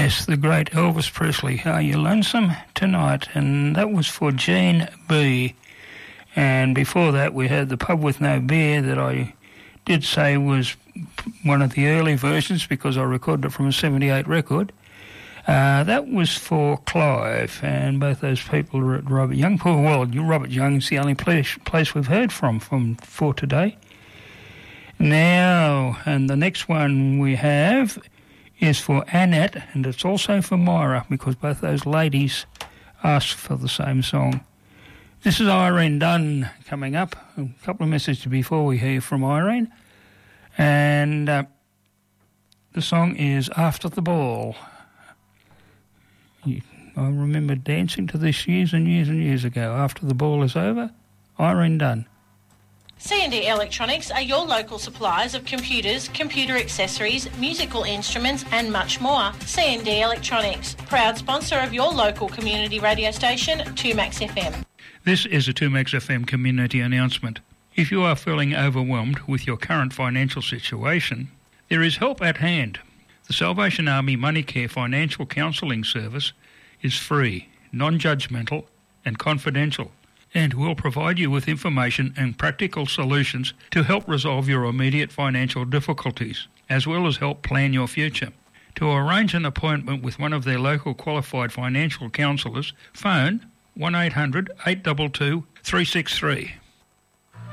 Yes, the great Elvis Presley, Are You Lonesome Tonight? And that was for Gene B. And before that we had The Pub With No Beer that I did say was one of the early versions because I recorded it from a 78 record. That was for Clive, and both those people are at Robert Young. Well, Robert Young's the only place we've heard from for today. Now, and the next one we have is for Annette, and it's also for Myra, because both those ladies asked for the same song. This is Irene Dunn coming up. A couple of messages before we hear from Irene. And the song is After the Ball. I remember dancing to this years and years and years ago. After the Ball is over, Irene Dunn. C&D Electronics are your local suppliers of computers, computer accessories, musical instruments and much more. C&D Electronics, proud sponsor of your local community radio station, 2Max FM. This is a 2Max FM community announcement. If you are feeling overwhelmed with your current financial situation, there is help at hand. The Salvation Army MoneyCare Financial Counselling Service is free, non-judgmental and confidential, and will provide you with information and practical solutions to help resolve your immediate financial difficulties, as well as help plan your future. To arrange an appointment with one of their local qualified financial counsellors, phone 1800 822 363.